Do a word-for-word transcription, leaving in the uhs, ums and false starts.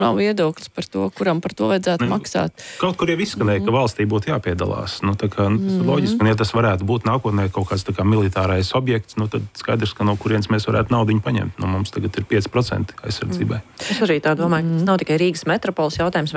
nav viedoklis par to, kuram par to vajadzētu ne, maksāt. Kaut kur jau izskanēja, mm. ka valstī būtu jāpiedalās. Nu, tā kā, nu, tas ir loģiski, un ja tas varētu būt nākotnē kaut kāds tā kā militārais objekts, nu, tad skaidrs, ka no kurienes mēs varētu naudiņu paņemt. Nu, mums tagad ir pieci procenti aizsardzībai. Mm. Es arī tā domāju, mm. tas nav tikai Rīgas metropoles jautājums,